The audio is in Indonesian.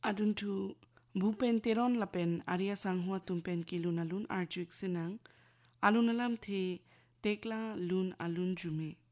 Adun tu bupen teron lapen Arya Sanghua tumpen kilun alun arjuik sinang alun alam the tekla lun alun jume.